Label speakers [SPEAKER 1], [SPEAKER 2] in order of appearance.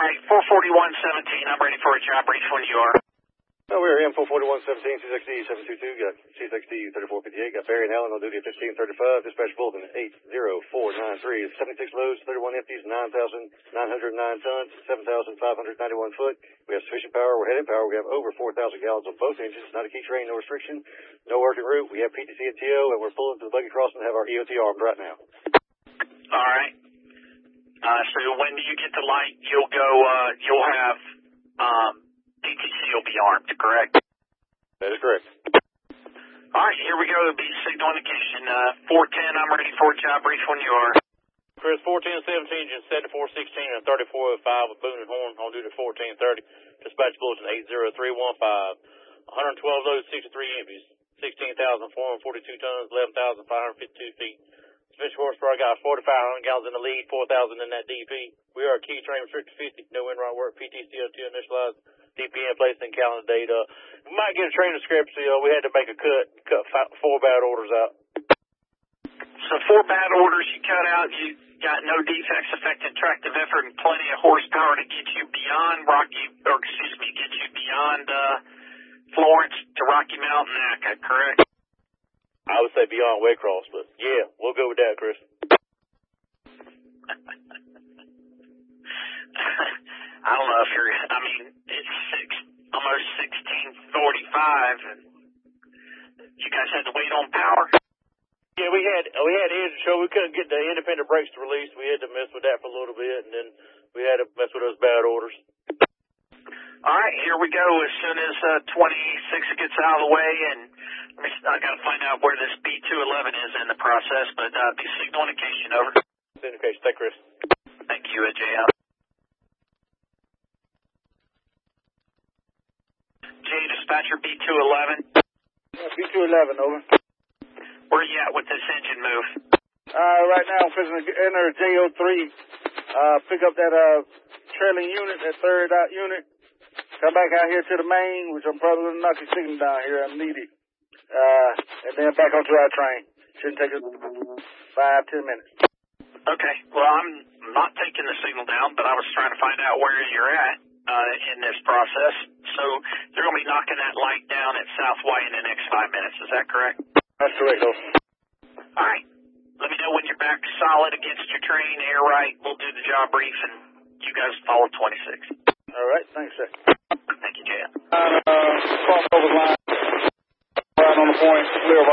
[SPEAKER 1] right, 44117. I'm ready for a job brief when you are.
[SPEAKER 2] Oh, we're in 44117, C6D 722, got C6D 3458, got Barry and Allen on duty at 1535, dispatch bulletin 80493, 76 loads, 31 empties, 9,909 tons, 7,591 foot. We have sufficient power, we're headed power, we have over 4,000 gallons on both engines, not a key train, no restriction, no working route, we have PTC and TO, and we're pulling to the buggy crossing and have our EOT armed right now.
[SPEAKER 1] All right. So when you get the light, you'll go, you'll have, PTC will be armed, correct?
[SPEAKER 2] That is correct.
[SPEAKER 1] All right, here we go. It'll be signal indication. 410, I'm ready for a job brief when you are.
[SPEAKER 3] Chris, 41017, just 7416 and 3405 with Boone and Horn on duty at 1430. Dispatch bulletin 80315. 112 loads, 63 empties, 16,442 tons, 11,552 feet. Sufficient horsepower, got 4,500 gallons in the lead, 4,000 in that DP. We are a key train restricted 50, no in-run work, PTC until initialized, DPN placed in calendar date. We might get a train discrepancy. We had to make a cut 4 bad orders out.
[SPEAKER 1] So 4 bad orders you cut out, you got no defects affecting tractive effort and plenty of horsepower to get you beyond get you beyond Florence to Rocky Mountain, NACA, correct?
[SPEAKER 3] I would say beyond Waycross, but yeah, we'll go with that, Chris.
[SPEAKER 1] I don't know if it's almost 16:45, and you guys had to wait on power?
[SPEAKER 3] Yeah, we had engine show. We couldn't get the independent brakes to release. We had to mess with that for a little bit, and then we had to mess with those bad orders.
[SPEAKER 1] All right, here we go. As soon as 26 gets out of the way, and I got to find out where this B211 is in the process, but be signal indication, over.
[SPEAKER 3] Indication, thank Chris.
[SPEAKER 1] Thank you, JL. J dispatcher B211.
[SPEAKER 4] B211, over.
[SPEAKER 1] Where are you at with this engine move?
[SPEAKER 4] Right now I'm fixing to enter JO3, pick up that trailing unit, that third out unit, come back out here to the main, which I'm probably going to knock the signal down here. I need it. And then back onto our train. Shouldn't take us 5-10 minutes.
[SPEAKER 1] Okay. Well, I'm not taking the signal down, but I was trying to find out where you're at in this process. So they're going to be knocking that light down at Southway in the next 5 minutes. Is that correct?
[SPEAKER 4] That's correct, though.
[SPEAKER 1] All right. Let me know when you're back solid against your train, air right. We'll do the job brief, and you guys follow 26.
[SPEAKER 4] All right. Thanks, sir.
[SPEAKER 1] Thank you, JL.
[SPEAKER 4] Cross over line. Right on the point. Clear.